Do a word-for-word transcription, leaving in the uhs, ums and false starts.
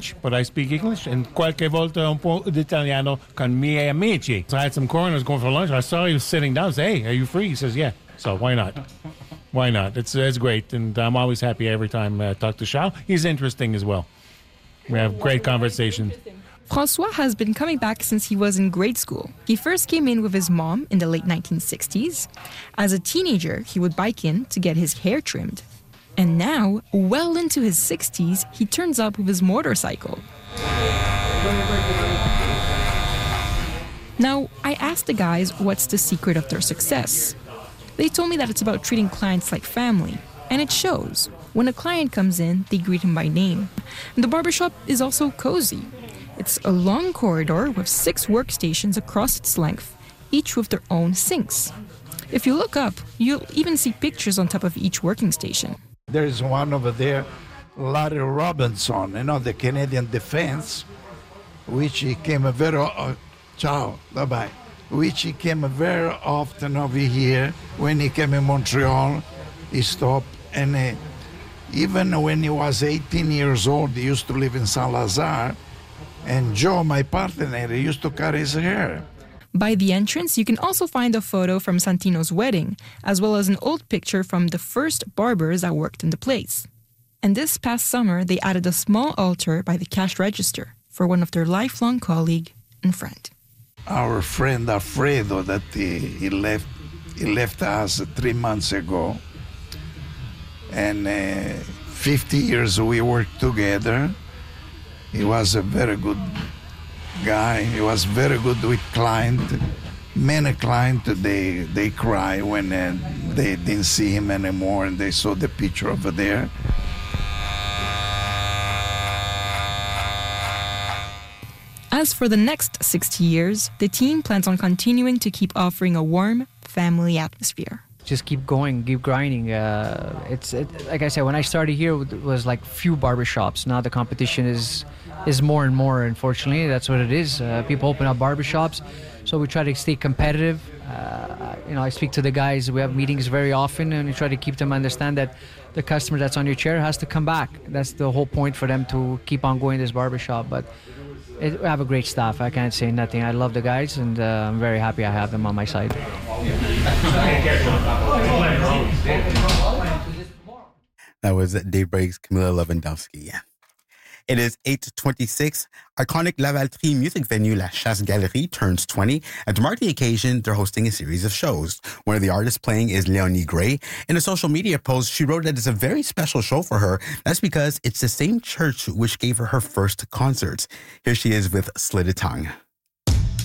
French, but I speak English. And qualche volta un po' d'italiano con miei amici. So I had some corners going for lunch. I saw he was sitting down. I said, hey, are you free? He says, yeah. So why not? Why not? It's it's great. And I'm always happy every time I talk to Charles. He's interesting as well. We have great conversations. François has been coming back since he was in grade school. He first came in with his mom in the late nineteen sixties. As a teenager, he would bike in to get his hair trimmed. And now, well into his sixties, he turns up with his motorcycle. Now, I asked the guys what's the secret of their success. They told me that it's about treating clients like family, and it shows. When a client comes in, they greet him by name. And the barbershop is also cozy. It's a long corridor with six workstations across its length, each with their own sinks. If you look up, you'll even see pictures on top of each working station. There's one over there, Larry Robinson, you know, the Canadian Defense, which he came very, uh, ciao, bye-bye, which he came very often over here. When he came in Montreal, he stopped, and uh, even when he was eighteen years old, he used to live in Saint-Lazare, and Joe, my partner, he used to cut his hair. By the entrance, you can also find a photo from Santino's wedding, as well as an old picture from the first barbers that worked in the place. And this past summer, they added a small altar by the cash register for one of their lifelong colleague and friend. Our friend Alfredo, that he, he left, he left us three months ago, and uh, fifty years we worked together. He was a very good guy. He was very good with client. Many clients, they they cry when uh, they didn't see him anymore and they saw the picture over there. As for the next sixty years, the team plans on continuing to keep offering a warm family atmosphere. Just keep going, keep grinding. Uh, it's it, like I said, when I started here, it was like few barbershops. Now the competition is is more and more. Unfortunately, that's what it is. Uh, people open up barbershops, so we try to stay competitive. Uh, you know, I speak to the guys. We have meetings very often, and we try to keep them understand that the customer that's on your chair has to come back. That's the whole point for them to keep on going to this barbershop. But it, we have a great staff. I can't say nothing. I love the guys, and uh, I'm very happy I have them on my side. That was Daybreak's Camilla Lewandowski. It is eight twenty-six. Iconic Lavaltrie music venue La Chasse Galerie turns twenty, and to mark the occasion, they're hosting a series of shows. One of the artists playing is Leonie Gray. In a social media post, she wrote that it's a very special show for her. That's because it's the same church which gave her her first concerts. Here she is with Slit a Tongue.